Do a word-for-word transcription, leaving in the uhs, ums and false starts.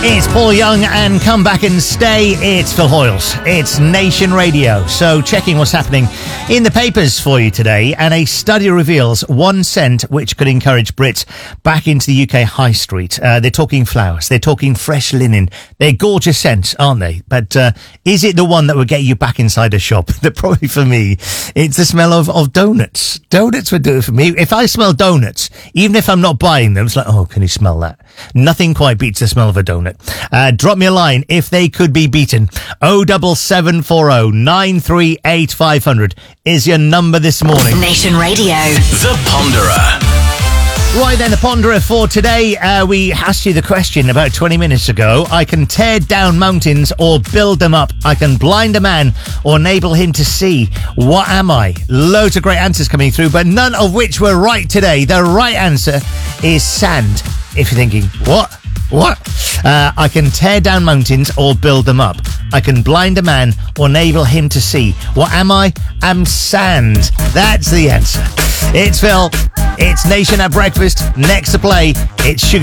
It's Paul Young and Come Back and Stay. It's Phil Hoyles. It's Nation Radio. So checking what's happening in the papers for you today. And a study reveals one scent which could encourage Brits back into the U K high street. Uh, they're talking flowers. They're talking fresh linen. They're gorgeous scents, aren't they? But uh, is it the one that would get you back inside a shop? That probably for me, it's the smell of, of donuts. Donuts would do it for me. If I smell donuts, even if I'm not buying them, it's like, oh, can you smell that? Nothing quite beats the smell of a donut. Uh, drop me a line if they could be beaten. oh seven seven four oh nine three eight five hundred is your number this morning. Nation Radio. The Ponderer. Right then, the Ponderer for today. Uh, we asked you the question about twenty minutes ago. I can tear down mountains or build them up. I can blind a man or enable him to see. What am I? Loads of great answers coming through, but none of which were right today. The right answer is sand. If you're thinking, what? What? Uh, I can tear down mountains or build them up. I can blind a man or enable him to see. What am I? I'm sand. That's the answer. It's Phil. It's Nation at Breakfast. Next to play, it's Sugar.